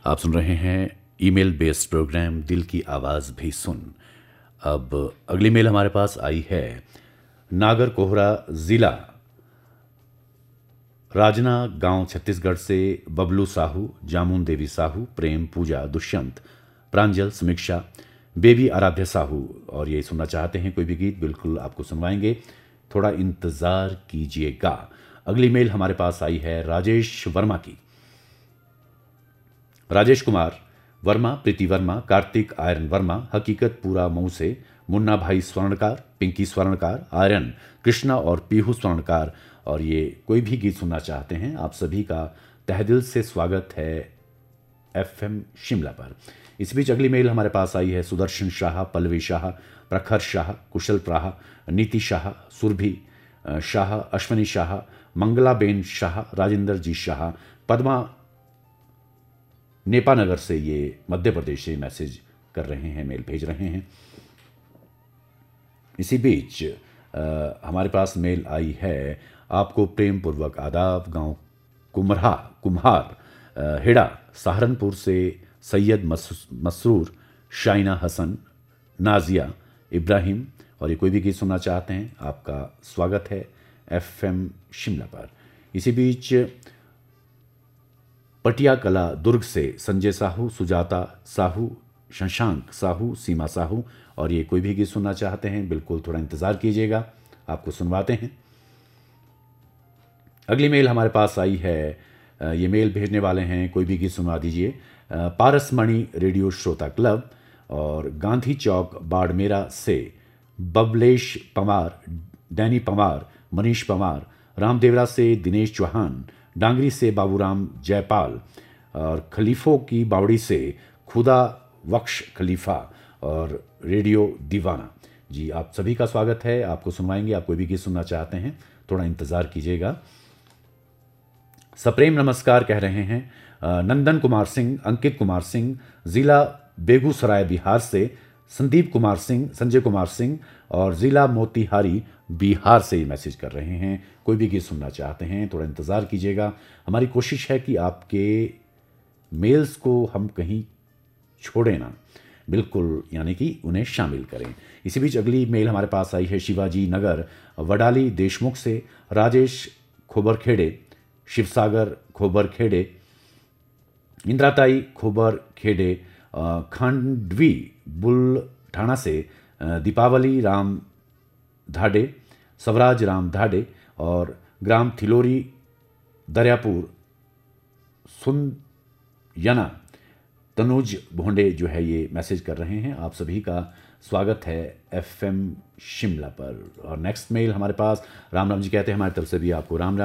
आप सुन रहे हैं ईमेल बेस्ड प्रोग्राम दिल की आवाज़ भी सुन। अब अगली मेल हमारे पास आई है नागर कोहरा ज़िला राजना गांव छत्तीसगढ़ से बबलू साहू, जामुन देवी साहू, प्रेम, पूजा, दुष्यंत, प्रांजल, समीक्षा, बेबी आराध्य साहू और ये सुनना चाहते हैं कोई भी गीत। बिल्कुल आपको सुनवाएंगे, थोड़ा इंतज़ार कीजिएगा। अगली मेल हमारे पास आई है राजेश वर्मा की। राजेश कुमार वर्मा, प्रीति वर्मा, कार्तिक आयरन वर्मा, हकीकत पूरा मऊ से मुन्ना भाई स्वर्णकार, पिंकी स्वर्णकार, आयरन, कृष्णा और पीहू स्वर्णकार और ये कोई भी गीत सुनना चाहते हैं। आप सभी का तहदिल से स्वागत है एफएम शिमला पर। इस बीच अगली मेल हमारे पास आई है सुदर्शन शाह, पल्लवी शाह, प्रखर शाह, कुशल प्राह, नीति शाह, सुरभि शाह, अश्वनी शाह, मंगलाबेन शाह, राजेंद्र जी शाह, पद्मा नेपानगर से ये मध्य प्रदेश से मैसेज कर रहे हैं, मेल भेज रहे हैं। इसी बीच हमारे पास मेल आई है, आपको प्रेम पूर्वक आदाब। गांव कुम्हार हेड़ा सहारनपुर से सैयद मसरूर, शाइना हसन, नाजिया, इब्राहिम और ये कोई भी गीत सुनना चाहते हैं। आपका स्वागत है एफएम शिमला पर। इसी बीच पटिया कला दुर्ग से संजय साहू, सुजाता साहू, शशांक साहू, सीमा साहू और ये कोई भी गीत सुनना चाहते हैं। बिल्कुल थोड़ा इंतज़ार कीजिएगा, आपको सुनवाते हैं। अगली मेल हमारे पास आई है, ये मेल भेजने वाले हैं, कोई भी गीत सुनवा दीजिए। पारसमणि रेडियो श्रोता क्लब और गांधी चौक बाड़मेरा से बबलेश पवार, डैनी पवार, मनीष पवार, रामदेवरा से दिनेश चौहान, डांगरी से बाबूराम जयपाल और खलीफों की बावड़ी से खुदा बख्श खलीफा और रेडियो दीवाना। जी आप सभी का स्वागत है, आपको सुनवाएंगे। आप कोई भी गीत सुनना चाहते हैं, थोड़ा इंतज़ार कीजिएगा। सप्रेम नमस्कार कह रहे हैं नंदन कुमार सिंह, अंकित कुमार सिंह, ज़िला बेगूसराय बिहार से संदीप कुमार सिंह, संजय कुमार सिंह और ज़िला मोतिहारी बिहार से मैसेज कर रहे हैं। कोई भी गीत सुनना चाहते हैं, थोड़ा इंतज़ार कीजिएगा। हमारी कोशिश है कि आपके मेल्स को हम कहीं छोड़ें ना, बिल्कुल यानी कि उन्हें शामिल करें। इसी बीच अगली मेल हमारे पास आई है शिवाजी नगर वडाली देशमुख से राजेश खोबरखेड़े, शिवसागर खोबरखेड़े, इंद्राताई खोबरखेड़े, खांडवी बुलढाणा से दीपावली राम धाडे, स्वराज राम धाडे और ग्राम थिलोरी दरियापुर सुनयना तनुज भोंडे जो है ये मैसेज कर रहे हैं। आप सभी का स्वागत है एफएम शिमला पर। और नेक्स्ट मेल हमारे पास राम राम जी कहते हैं, हमारी तरफ से भी आपको राम राम।